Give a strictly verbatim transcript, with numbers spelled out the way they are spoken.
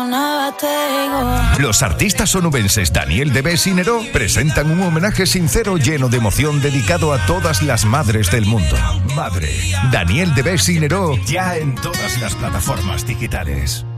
Los artistas onubenses Daniel Deves y Neró presentan un homenaje sincero lleno de emoción dedicado a todas las madres del mundo. Madre, Daniel Deves y Neró, ya en todas las plataformas digitales.